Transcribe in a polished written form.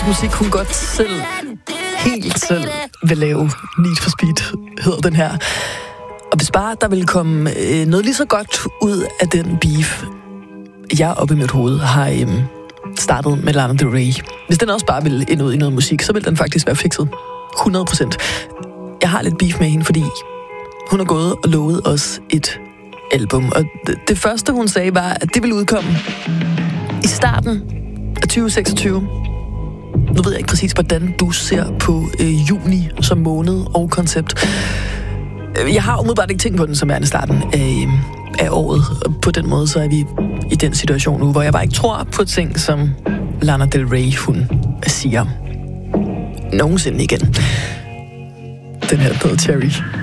elektronisk musik, hun godt selv, helt selv vil lave. Need for Speed hedder den her. Og hvis bare der vil komme noget lige så godt ud af den beef, jeg oppe i mit hoved har startet med Lana Del Rey. Hvis den også bare vil ind ud i noget musik, så vil den faktisk være fikset. 100%. Jeg har lidt beef med hende, fordi hun har gået og lovet os et album. Og det første, hun sagde, var, at det ville udkomme i starten af 2026. Nu ved jeg ikke præcis, hvordan du ser på juni som måned og koncept. Jeg har umiddelbart ikke tænkt på den som er i starten af året. Og på den måde, så er vi i den situation nu, hvor jeg bare ikke tror på ting, som Lana Del Rey, hun siger. Nogensinde igen. Den her på Cherry.